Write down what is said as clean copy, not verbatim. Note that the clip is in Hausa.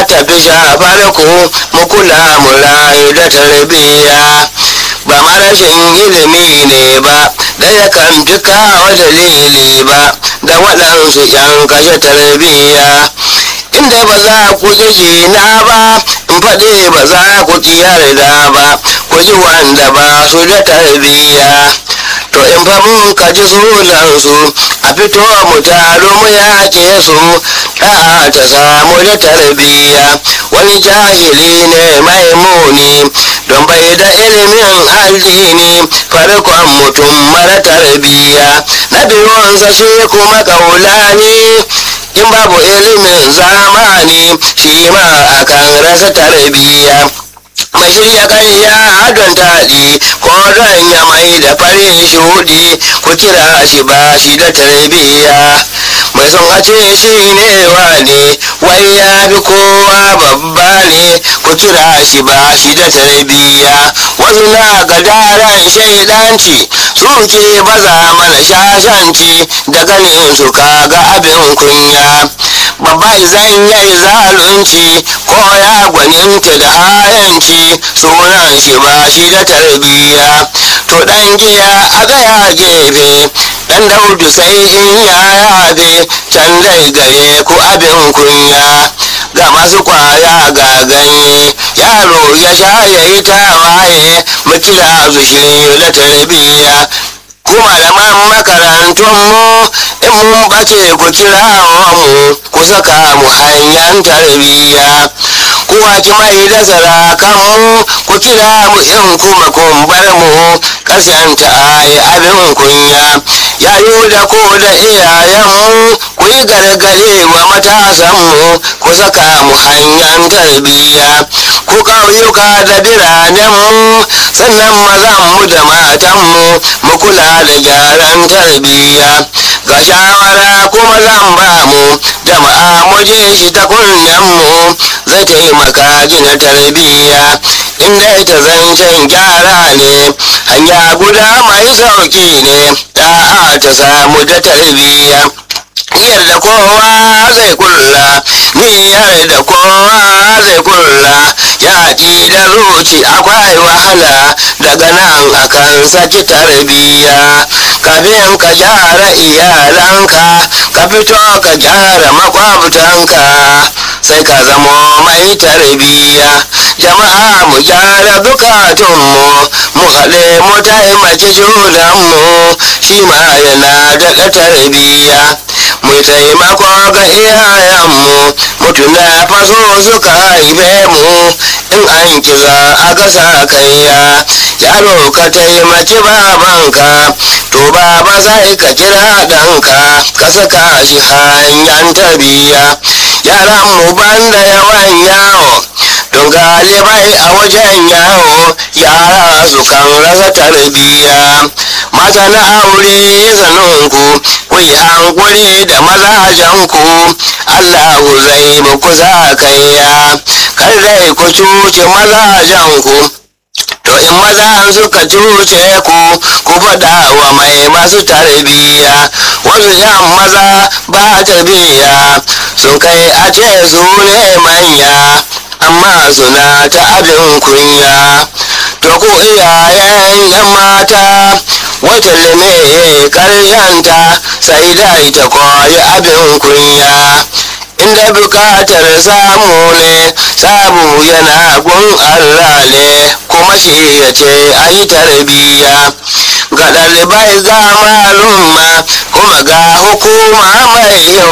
tafi shafar ku mu kula mu rayu da tarbiyya ba ma rashin ilimi ne ba da yakan fi kawo dalili ba ga waɗansu yan kashe tarbiyya inda ba za ku ji jina ba in faɗi ba za ku ki yarda ba ku ji wanda ba su da tarbiyya to in fa mun ka ji sunansu a fito mu taro mu yaƙe su ɗa'a ta samu da tarbiyya wani jahili ne mai muni don bai da ilimin addini farkon mutum mara tarbiyya na biyunsa shi kuma kaulani in babu ilimin zamani shi ma akan rasa tarbiyya mai shirya karya don taɗi ko don ya mai da farin shuɗi ku kira shi ba shi da tarbiyya mai son a ce shi ne wane wai ya fi kowa babba ne ku kira shi ba shi da tarbiyya wasu na gadaran shaidanci suke baza mana shashanci da ganin su kaga abin kunya babba izan yayi zalunci ko ya gwaninta da hayanci sunan shi ba shi da tarbiyya to dan giya a tsaya gefe dan daudu sai in ya yabe can dai gare ku abin kunya ga masu kwaya ga ganye yaro ya sha ya yi tawaye mu kira su shi da tarbiyya ku malaman makarantunmu in mun bace ku kira mu ku saka mu hanyar tarbiyya ku waki mai da sarakanmu ku kira mu in kuma kun bar mu ƙarshen ta ayi abin kunya yayu da ko da iyayenmu ku yi gargaɗe wa matasanmu ku saka mu hanyar tarbiyya ku ƙauyuka da biranenmu sannan mazanmu da matanmu mu kula da gyaran tarbiyya ga shawara kuma zan ba mu jama'a mu je shi ta kunnenmu zai taimaka gina tarbiyya inda ta zancen gyara ne hanya guda mai sauki ne da'a ta samu da tarbiyya yarda kowa zai kulla niyyar da kowa zai kulla yaƙi da zuci akwai wahala daga nan akan saki tarbiyya kafin ka gyara iyalanka ka fito ka gyara makwabtanka sai ka zamo mai tarbiyya jama'a mu gyara bukatunmu mu haɗe mu taimaki junanmu shi ma yana daɗa tarbiyya mu taimako ga iyayenmu mutuna faso suka haife mu in an kiza a gasa kaiya yaro ka taimaki babanka to baba sai ka kira ɗanka ka saka shi hanyar tarbiyya yaran mu banda yawan yawo don galibai a wajen yawo yara su kan rasa tarbiyya mata na aure zanunku ku yi hankuri da mazajenku Allahu zai muku zakayya kar dai ku cuce mazajenku to in maza suka cuce ku faɗa wa mai masu tarbiyya wasu yan maza ba tarbiyya sun kai a ce su ne manya amma suna ta abin kunya to ku iyayen yan mata wata lime karyanta sai dai ta koyi abin kunya inda bukatar samu ne samu yana gun Allah ne kuma shi ya ce a yi tarbiyya ga ɗalibai ga malumma kuma ga hukuma mai